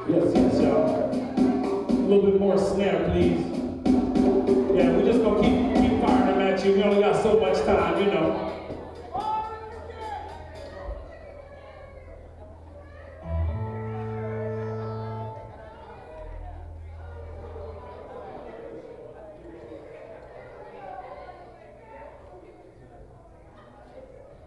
Yes, yes, y'all. A little bit more snare, please. Yeah, we're just gonna keep firing them at you. We only got so much time, you know.